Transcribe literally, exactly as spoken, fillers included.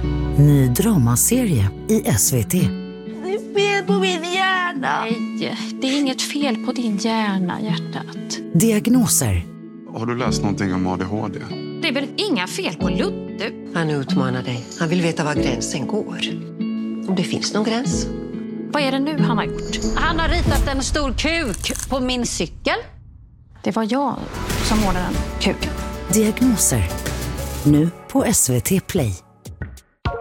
Ny dramaserie i S V T. Det är fel på min hjärna. Nej, det är inget fel på din hjärna, hjärtat. Diagnoser. Har du läst någonting om A D H D? Det är väl inga fel på Ludde? Han utmanar dig. Han vill veta var gränsen går. Om det finns någon gräns. Vad är det nu han har gjort? Han har ritat en stor kuk på min cykel. Det var jag som målade den kuken. Diagnoser. Nu på S V T Play.